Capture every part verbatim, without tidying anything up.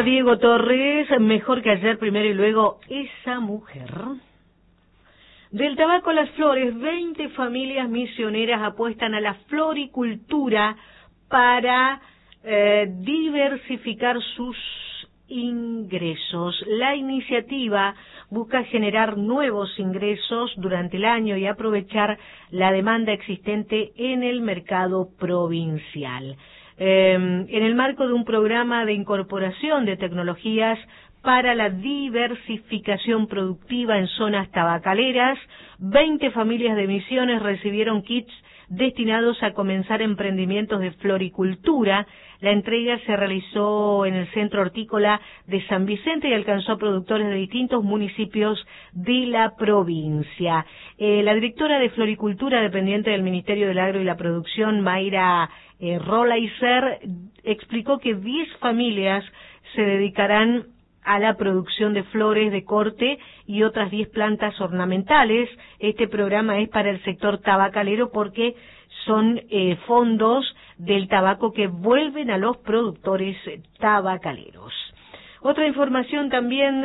Diego Torres, mejor que ayer, primero y luego esa mujer. Del tabaco a las flores, veinte familias misioneras apuestan a la floricultura para eh, diversificar sus ingresos. La iniciativa busca generar nuevos ingresos durante el año y aprovechar la demanda existente en el mercado provincial. Eh, en el marco de un programa de incorporación de tecnologías para la diversificación productiva en zonas tabacaleras, veinte familias de Misiones recibieron kits destinados a comenzar emprendimientos de floricultura. La entrega se realizó en el Centro Hortícola de San Vicente y alcanzó a productores de distintos municipios de la provincia. Eh, la directora de Floricultura, dependiente del Ministerio del Agro y la Producción, Mayra eh, Rolaiser, explicó que diez familias se dedicarán a la producción de flores de corte y otras diez plantas ornamentales. Este programa es para el sector tabacalero porque son eh, fondos del tabaco que vuelven a los productores tabacaleros. Otra información también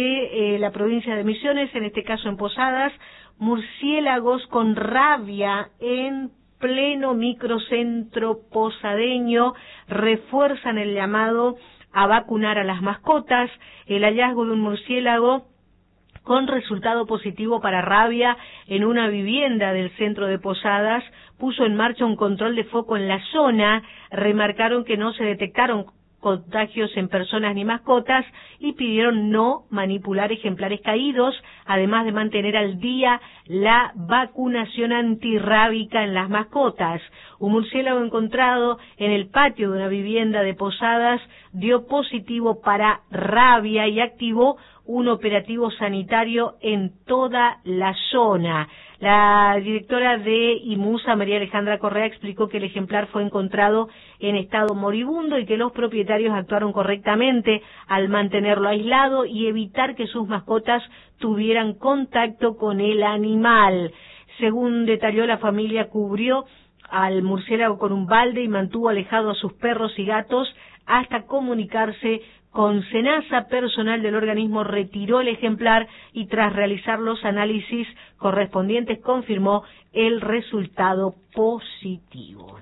de eh, la provincia de Misiones, en este caso en Posadas, murciélagos con rabia en pleno microcentro posadeño refuerzan el llamado a vacunar a las mascotas. El hallazgo de un murciélago con resultado positivo para rabia en una vivienda del centro de Posadas puso en marcha un control de foco en la zona. Remarcaron que no se detectaron contagios en personas ni mascotas y pidieron no manipular ejemplares caídos, además de mantener al día la vacunación antirrábica en las mascotas. Un murciélago encontrado en el patio de una vivienda de Posadas dio positivo para rabia y activó un operativo sanitario en toda la zona. La directora de IMUSA, María Alejandra Correa, explicó que el ejemplar fue encontrado en estado moribundo y que los propietarios actuaron correctamente al mantenerlo aislado y evitar que sus mascotas tuvieran contacto con el animal. Según detalló, la familia cubrió al murciélago con un balde y mantuvo alejado a sus perros y gatos hasta comunicarse con SENASA. Personal del organismo retiró el ejemplar y tras realizar los análisis correspondientes confirmó el resultado positivo.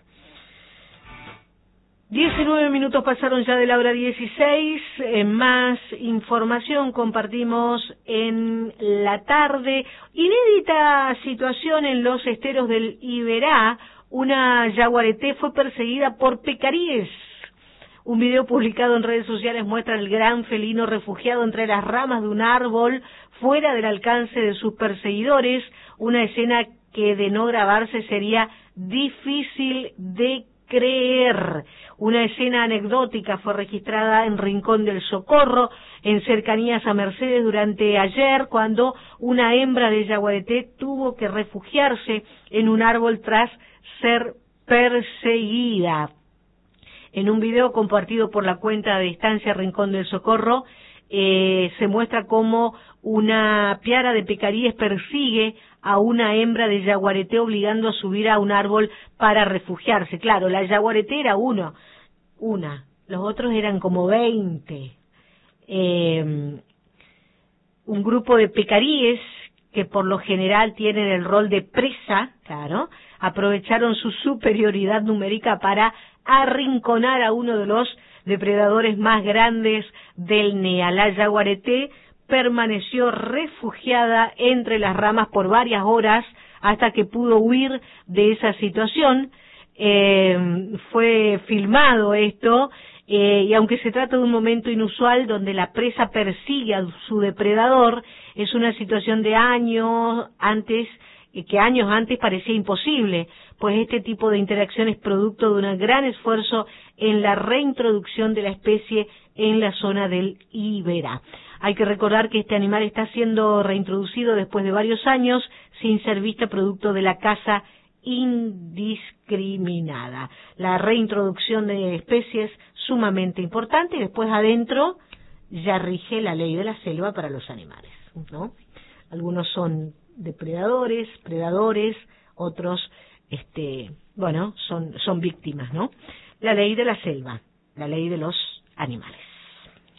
diecinueve minutos pasaron ya de la hora dieciséis. Eh, más información compartimos en la tarde. Inédita situación en los esteros del Iberá. Una yaguareté fue perseguida por pecaríes. Un video publicado en redes sociales muestra al gran felino refugiado entre las ramas de un árbol, fuera del alcance de sus perseguidores, una escena que de no grabarse sería difícil de creer. Una escena anecdótica fue registrada en Rincón del Socorro, en cercanías a Mercedes, durante ayer, cuando una hembra de yaguareté tuvo que refugiarse en un árbol tras ser perseguida. En un video compartido por la cuenta de Estancia Rincón del Socorro, eh, se muestra cómo una piara de pecaríes persigue a una hembra de yaguareté obligando a subir a un árbol para refugiarse. Claro, la yaguareté era uno, una, los otros eran como veinte. Eh, un grupo de pecaríes que por lo general tienen el rol de presa, claro, aprovecharon su superioridad numérica para arrinconar a uno de los depredadores más grandes del N E A. La yaguareté permaneció refugiada entre las ramas por varias horas hasta que pudo huir de esa situación. Eh, fue filmado esto, eh, y aunque se trata de un momento inusual donde la presa persigue a su depredador, es una situación de años antes, que años antes parecía imposible, pues este tipo de interacción es producto de un gran esfuerzo en la reintroducción de la especie en la zona del Iberá. Hay que recordar que este animal está siendo reintroducido después de varios años sin ser vista producto de la caza indiscriminada. La reintroducción de especies sumamente importante y después adentro ya rige la ley de la selva para los animales, ¿no? Algunos son depredadores, predadores, otros, este, bueno, son, son víctimas, ¿no? La ley de la selva, la ley de los animales.